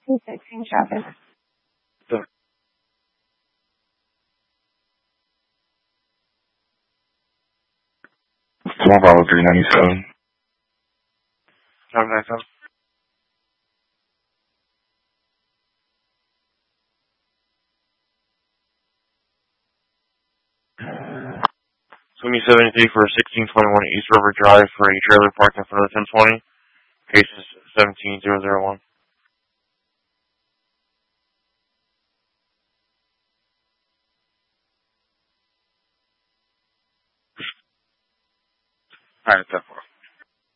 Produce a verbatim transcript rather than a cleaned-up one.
two sixteen traffic. One Bravo three ninety-seven. Seven nine seven. Sweeney seventy-three for sixteen twenty-one East River Drive for a trailer parked in front of the ten twenty. Case is seventeen zero zero one. Alright, that's that far.